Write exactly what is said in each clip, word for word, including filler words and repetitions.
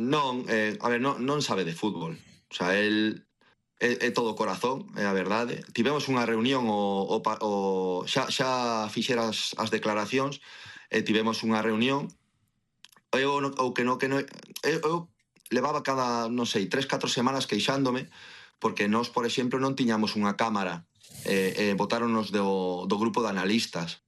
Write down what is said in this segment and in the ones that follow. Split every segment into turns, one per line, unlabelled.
Non, eh, a ver, non, non sabe de fútbol. O sea, el é, é todo corazón, é a verdade. Tivemos unha reunión o, o, o xa, xa fixeras as declaracións, e tivemos unha reunión. Eu, o que no, que no, eu, eu levaba cada, non sei, tres, catro semanas queixándome, porque nós, por exemplo, non tiñamos unha cámara, e, e botáronos do, do grupo de analistas.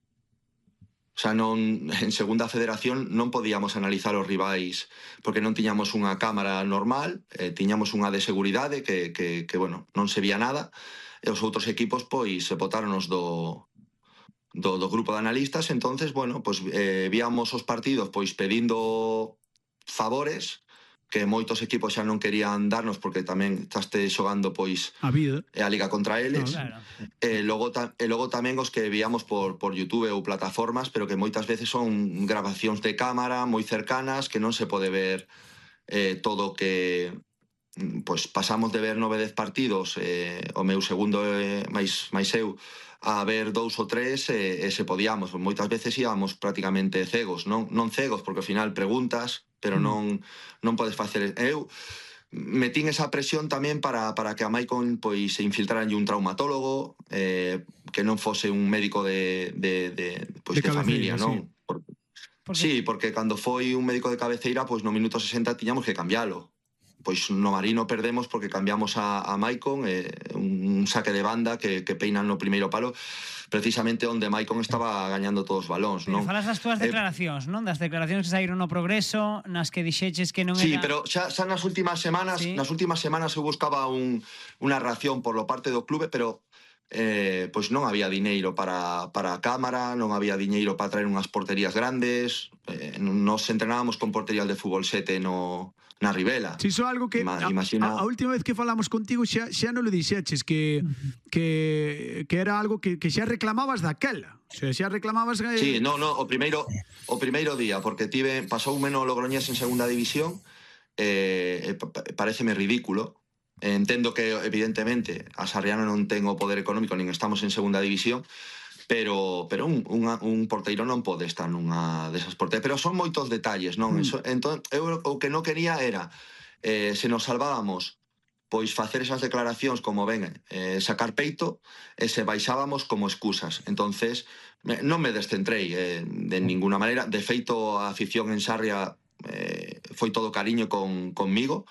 O sea, non, en segunda federación non podíamos analizar os rivais porque non tiñamos unha cámara normal, eh, tiñamos unha de seguridade que, que, que, bueno, non se vía nada, e os outros equipos, pois, se botáronos do, do, do grupo de analistas. Entonces, bueno, pois, eh, víamos os partidos, pois, pedindo favores que moitos equipos xa non querían darnos porque tamén estaste xogando, pois,
a vida,
a liga contra eles.
Claro.
E logo, ta, e logo tamén os que víamos por, por YouTube ou plataformas, pero que moitas veces son grabacións de cámara moi cercanas, que non se pode ver eh, todo o que... Pois pasamos de ver nove, dez partidos, eh, o meu segundo eh, máis, máis eu, a ver dous ou tres, e, e se podíamos. Moitas veces íamos prácticamente cegos, non, non cegos, porque ao final preguntas, pero non, non podes facer... Eu metín esa presión tamén para, para que a Maicon, pois, se infiltraran un traumatólogo, eh, que non fose un médico de, de, de, pois, de, de familia, non? Sí. Por, porque... sí, porque cando foi un médico de cabeceira, pois no minuto sesenta tiñamos que cambiálo. Pois no Marino perdemos porque cambiamos a, a Maicon, eh, un saque de banda que, que peinan no primeiro palo, precisamente onde Maicon estaba gañando todos os balóns, non?
Pero falas das túas declaracións, eh, non? Das declaracións que saíron no Progreso, nas que dixeches que non era...
Sí, pero xa, xa nas últimas semanas, sí. nas últimas semanas eu buscaba un, unha reacción por lo parte do clube, pero eh, pois non había diñeiro para, para a cámara, non había diñeiro para traer unhas porterías grandes, eh, nos entrenábamos con porterías de fútbol sete no... na Ribela.
Si, iso é algo que Ima, imagina... a, a última vez que falamos contigo xa, xa non lo dixeches, que, que, que era algo que, que xa reclamabas daquela. O sea, xa reclamabas... Eh...
Sí, no, no, o primeiro, o primeiro día, porque tive, pasou un menos Logroñés en segunda división, eh, eh, pareceme ridículo. Entendo que, evidentemente, a Sarriano non ten o poder económico, nin estamos en segunda división, pero pero un, un, un porteiro non pode estar nunha desas porterías, pero son moitos detalles, non? Mm. Eso, entón, eu o que non quería era, eh, se nos salvábamos, pois facer esas declaracións como ven, eh, sacar peito, e se baixábamos como excusas. Entonces, me, non me descentrei eh, de ninguna maneira. De feito, a afición en Sarria eh, foi todo cariño con, conmigo,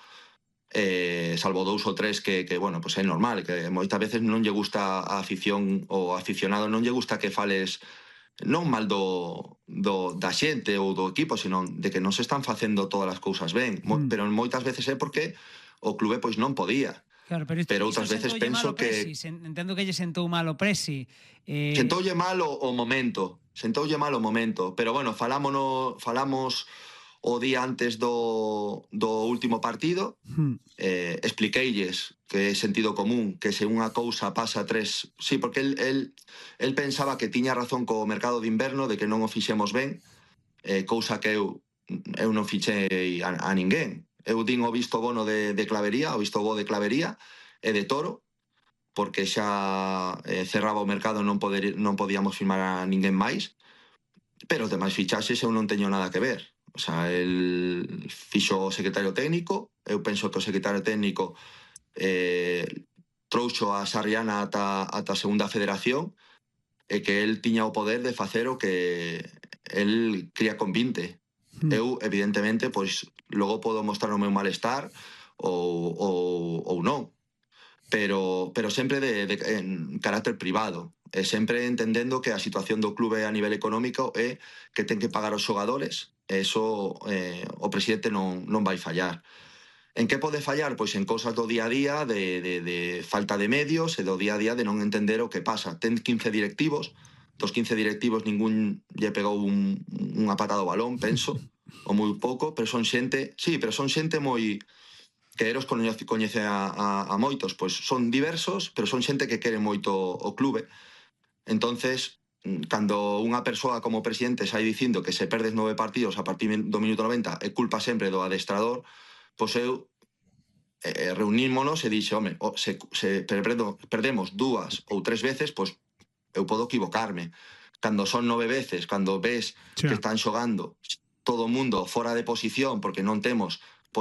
Eh, salvo dous ou tres que, que bueno, pues é normal, que moitas veces non lle gusta a afición ou aficionado, non lle gusta que fales non mal do, do, da xente ou do equipo, sino de que non se están facendo todas as cousas ben, mm. pero moitas veces é porque o clube pois non podía.
Claro, pero, isto,
pero outras veces penso que...
Presi. Entendo que lle sentou mal o Presi.
Eh... Sentoulle mal o, o momento, sentoulle mal o momento, pero bueno, falámonos, falamos... o día antes do, do último partido, hmm. eh, expliqueilles que é sentido común, que se unha cousa pasa tres... Sí, porque el, el, el pensaba que tiña razón co mercado de inverno, de que non o fixemos ben, eh, cousa que eu, eu non fixei a, a ninguén. Eu din o visto bono de, de Clavería, o visto bo de Clavería e de Toro, porque xa eh, cerraba o mercado, non, poder, non podíamos firmar a ninguén máis, pero os demais fichaxes eu non teño nada que ver. O sea, el fixo o secretario técnico, eu penso que o secretario técnico eh, trouxo a Sarriana ata, ata a segunda federación, e que el tiña o poder de facer o que el cría con vinte. Mm. Eu, evidentemente, pois logo podo mostrar o meu malestar ou, ou, ou non, pero, pero sempre de, de, en carácter privado, e sempre entendendo que a situación do clube a nivel económico é que ten que pagar os xogadores. Eso eh, o presidente non, non vai fallar. En que pode fallar? Pois en cousas do día a día, de, de, de falta de medios, e do día a día de non entender o que pasa. Ten quince directivos, dos quince directivos ningún lle pegou un, unha patada ao balón, penso, ou moi pouco, pero son xente, sí, pero son xente moi... que eros coñece a, a, a moitos, pois son diversos, pero son xente que quere moito o clube. Entonces, cando unha persoa como presidente sai dicindo que se perdes nove partidos a partir do minuto noventa é culpa sempre do adestrador, pois eu eh, reunímonos e dixe, home, oh, se, se perdo, perdemos dúas ou tres veces, pois eu podo equivocarme. Cando son nove veces, cando ves sí. que están xogando todo o mundo fora de posición porque non temos